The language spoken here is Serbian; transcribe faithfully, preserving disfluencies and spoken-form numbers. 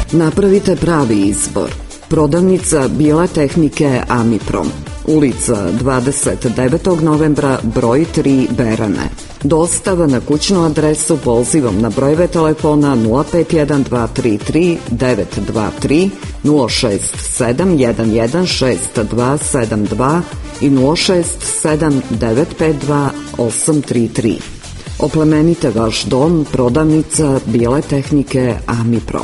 Napravite pravi izbor. Prodavnica bile tehnike Amiprom. Ulica dvadeset devetog novembra, broj tri, Berane. Dostava na kućnu adresu pozivom na brojeve telefona nula pet jedan dva tri tri devet dva tri, nula šest sedam jedan jedan šest dva sedam dva i nula šest sedam devet pet dva osam tri tri. Oplemenite vaš dom, prodavnica bile tehnike Amiprom.